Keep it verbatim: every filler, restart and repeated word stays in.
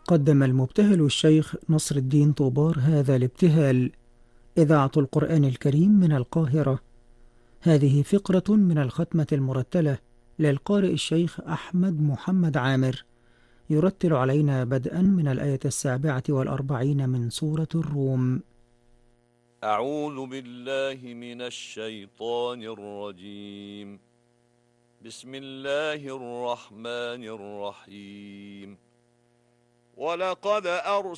قدم المبتهل الشيخ نصر الدين طوبار هذا الابتهال. إذاعة القرآن الكريم من القاهرة. هذه فقرة من الختمة المرتلة للقارئ الشيخ أحمد محمد عامر، يرتل علينا بدءا من الآية السابعة والأربعين من سورة الروم. أعوذ بالله من الشيطان الرجيم. بسم الله الرحمن الرحيم. ولقد أرسلنا